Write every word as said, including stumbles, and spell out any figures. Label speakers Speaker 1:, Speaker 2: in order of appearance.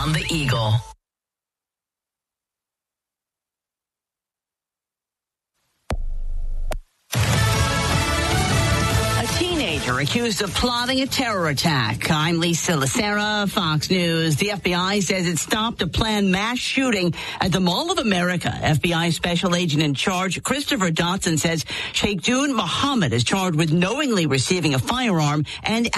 Speaker 1: on the Eagle. Accused of plotting a terror attack. I'm Lisa Lacera, Fox News. The F B I says it stopped a planned mass shooting at the Mall of America. F B I Special Agent in Charge Christopher Dotson says Sheikh June Mohammed is charged with knowingly receiving a firearm and